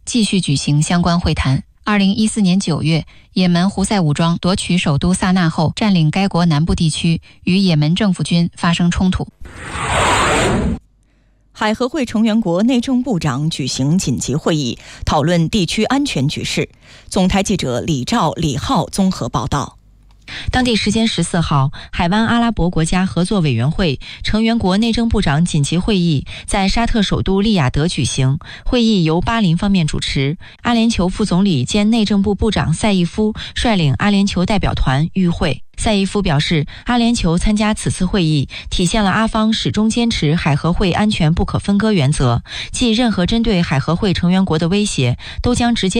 继续举行相关会谈。2014年9月，也门胡塞武装夺取首都萨那后，占领该国南部地区，与也门政府军发生冲突。 海合会成员国内政部长举行紧急会议，讨论地区安全局势。总台记者李浩综合报道。 当地时间14号，海湾阿拉伯国家合作委员会成员国内政部长紧急会议在沙特首都利雅得举行。会议由巴林方面主持，阿联酋副总理兼内政部部长赛义夫率领阿联酋代表团与会。赛义夫表示，阿联酋参加此次会议，体现了阿方始终坚持海合会安全不可分割原则，即任何针对海合会成员国的威胁，都将直接